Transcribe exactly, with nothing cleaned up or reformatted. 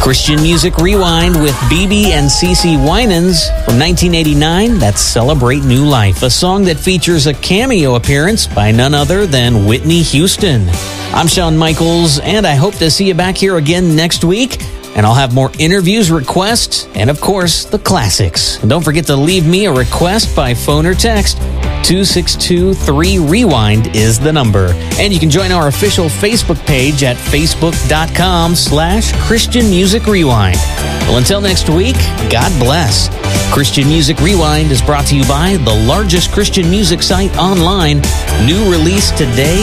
Christian Music Rewind with B B and CeCe Winans from nineteen eighty-nine. That's Celebrate New Life, a song that features a cameo appearance by none other than Whitney Houston. I'm Shawn Michaels, and I hope to see you back here again next week. And I'll have more interviews, requests, and of course, the classics. And don't forget to leave me a request by phone or text. two six two three rewind is the number. And you can join our official Facebook page at facebook.com slash Christian Music Rewind. Well, until next week, God bless. Christian Music Rewind is brought to you by the largest Christian music site online. New release today.